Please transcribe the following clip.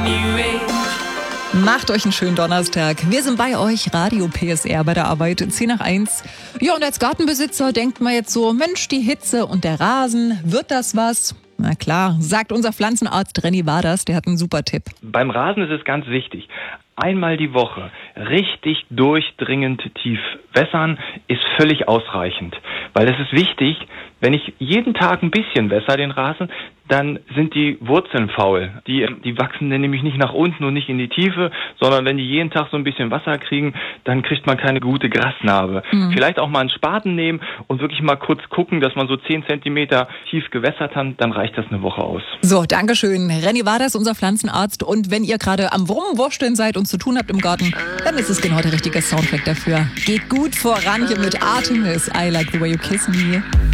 Macht euch einen schönen Donnerstag. Wir sind bei euch, Radio PSR bei der Arbeit, 10:01. Ja, und als Gartenbesitzer denkt man jetzt so, Mensch, die Hitze und der Rasen, wird das was? Na klar, sagt unser Pflanzenarzt Renny Waders, der hat einen super Tipp. Beim Rasen ist es ganz wichtig. Einmal die Woche richtig durchdringend tief wässern ist völlig ausreichend. Weil es ist wichtig, wenn ich jeden Tag ein bisschen wässer den Rasen, dann sind die Wurzeln faul. Die wachsen dann nämlich nicht nach unten und nicht in die Tiefe, sondern wenn die jeden Tag so ein bisschen Wasser kriegen, dann kriegt man keine gute Grasnarbe. Vielleicht auch mal einen Spaten nehmen und wirklich mal kurz gucken, dass man so 10 Zentimeter tief gewässert hat, dann reicht das eine Woche aus. So, Dankeschön. Renny Waders, unser Pflanzenarzt. Und wenn ihr gerade am Wurmwursteln seid und zu tun habt im Garten, dann ist es genau der richtige Soundtrack dafür. Geht gut voran hier mit Artemis, I Like the Way You Kiss Me.